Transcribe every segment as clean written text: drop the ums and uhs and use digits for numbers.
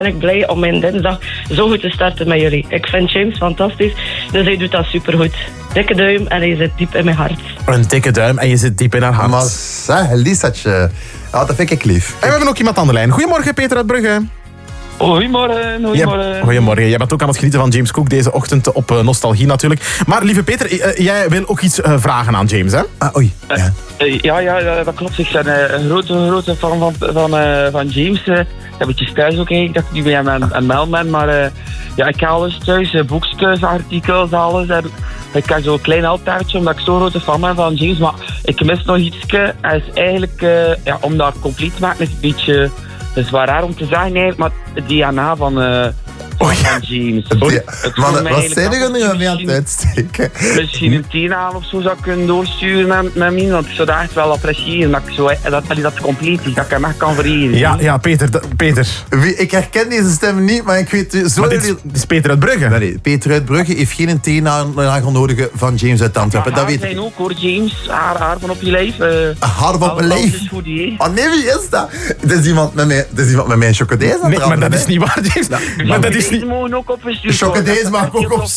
ben ik blij om mijn dinsdag zo goed te starten met jullie. Ik vind James fantastisch, dus hij doet dat supergoed. Dikke duim en hij zit diep in mijn hart. Een dikke duim en je zit diep in haar hart. Maar zeg, Lisatje. Ja, dat vind ik lief. En we hebben ook iemand aan de lijn. Goedemorgen, Peter uit Brugge. Goedemorgen. Goedemorgen. Jij bent ook aan het genieten van James Cook deze ochtend op Nostalgie natuurlijk. Maar lieve Peter, jij wil ook iets vragen aan James, hè? Oei. Ja. Ja, dat klopt. Ik ben een grote fan van James. Eventjes thuis ook eigenlijk, dat ik niet bij hem aan het melden ben. Maar ik haal dus thuis boekjes, artikels, alles. Ik heb zo'n klein altaartje, omdat ik zo'n grote fan ben van James. Maar ik mis nog iets. Hij is eigenlijk, om dat compleet te maken, is een beetje... Het is wel raar om te zeggen eigenlijk, maar het DNA van James. Wat zijn er nu mee aan het uitsteken? Misschien een 10 aan of zo zou ik kunnen doorsturen met mij, want ik zou dat echt wel appreciëren. Dat compleet is, dat ik hem echt kan vereren. Ja, Peter. Ik herken deze stem niet, maar ik weet zo... Maar dit is Peter uit Brugge. Nee, Peter uit Brugge heeft geen teennagel nodig van James uit Antwerpen. Dat weet zijn ook hoor, James. Haar van op je lijf. Haar van op mijn lijf? Oh nee, wie is dat? Dat is iemand met mijn chocodese aan het Nee, maar dat is niet waar, James. Maar dat is niet... mogen ook opgestuurd chocodese mag ook op...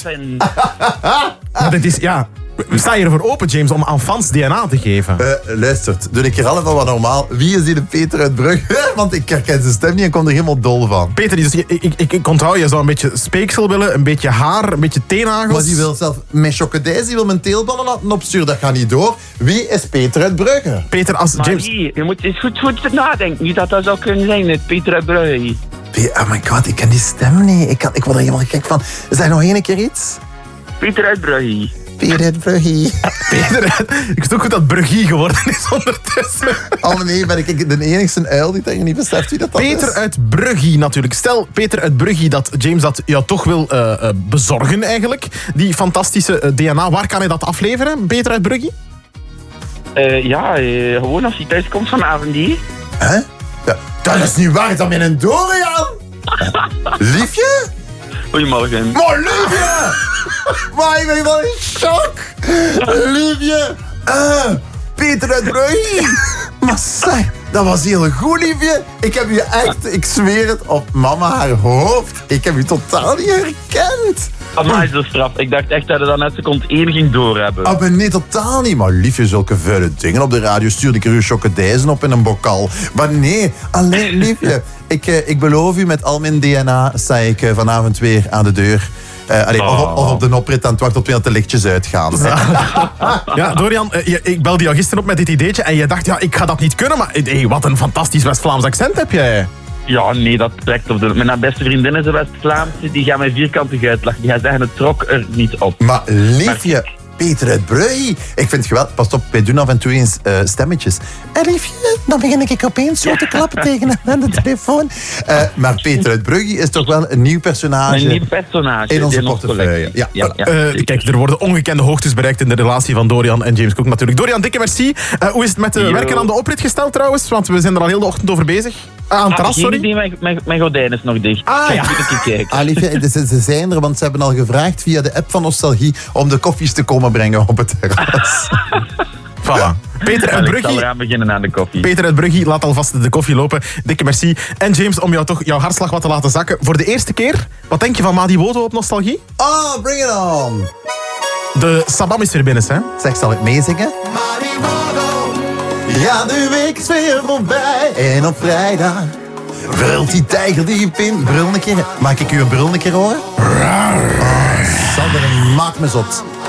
Maar dat is, ja... We staan hier voor open, James, om aan fans DNA te geven. Luistert, doe ik hier allemaal wat normaal. Wie is die de Peter uit Brugge? Want ik herken zijn stem niet en kom er helemaal dol van. Peter, dus ik onthoud, je zou een beetje speeksel willen, een beetje haar, een beetje teennagels. Maar die wil zelf mijn chocodese, die wil mijn teelballen laten opsturen. Dat gaat niet door. Wie is Peter uit Brugge? Peter, als maar James... je moet eens goed nadenken. Wie dat zou kunnen zijn, het Peter uit Brugge. Oh my god, ik ken die stem niet. Ik word er helemaal gek van. Zeg nog één keer iets. Peter uit Brugge. Peter uit Brugge. Ik weet ook goed dat Brugge geworden is ondertussen. Oh nee, ben ik de enigste uil die tegen niet beseft wie dat Peter is. uit Brugge natuurlijk. Stel, Peter uit Brugge, dat James dat jou toch wil bezorgen eigenlijk. Die fantastische DNA. Waar kan hij dat afleveren, Peter uit Brugge? Gewoon als hij thuis komt vanavond hier. Hè? Ja, dat is niet waar, dat ben een Dorian. Liefje? Goedemorgen. Maar liefje! Maar ik ben wel in shock. Liefje. Peter uit Brugge. Maar zeg, dat was heel goed, liefje. Ik heb u echt, ik zweer het, op mama haar hoofd. Ik heb u totaal niet herkend. Amai, zo straf. Ik dacht echt dat je dat net seconde 1 ging doorhebben. Ah, nee, totaal niet. Maar liefje, zulke vuile dingen op de radio stuurde ik er uw chocodijzen op in een bokal. Maar nee, alleen liefje. Ik beloof u, met al mijn DNA sta ik vanavond weer aan de deur. Of op de oprit aan het wachten tot weer de lichtjes uitgaan. Ja, Dorian, ik belde jou gisteren op met dit ideetje en je dacht, ja, ik ga dat niet kunnen, maar hey, wat een fantastisch West-Vlaams accent heb jij. Ja, nee, dat trekt op de... Mijn beste vriendin is een West-Vlaamse, die gaat mij vierkantig uitlachen. Die gaat zeggen, het trok er niet op. Maar liefje, Peter uit Brugge. Ik vind het geweldig. Pas op, wij doen af en toe eens stemmetjes. En liefje, dan begin ik opeens zo te klappen tegen aan de telefoon. Maar Peter uit Brugge is toch wel een nieuw personage. Een nieuw personage. In onze portefeuille. Ja. Kijk, er worden ongekende hoogtes bereikt in de relatie van Dorian en James Cook natuurlijk. Dorian, dikke merci. Hoe is het met werken aan de oprit gesteld trouwens? Want we zijn er al heel de ochtend over bezig. Aan het terras, sorry. Mijn gordijn is nog dicht. Liefje, ze zijn er, want ze hebben al gevraagd via de app van Nostalgie om de koffies te komen brengen op het terras. Voilà. Peter uit Brugge. Ik zal eraan beginnen aan de koffie. Peter uit Brugge, laat alvast de koffie lopen. Dikke merci. En James, om jou toch jouw hartslag wat te laten zakken. Voor de eerste keer, wat denk je van Madi Woto op Nostalgie? Oh, bring it on. De Sabam is weer binnen, hè? Zeg, zal ik meezingen? Ja, de week is weer voorbij. En op vrijdag brult die tijger die je pint. Brul een keer. Maak ik u een brul een keer horen? Oh, Sander, maak me zot.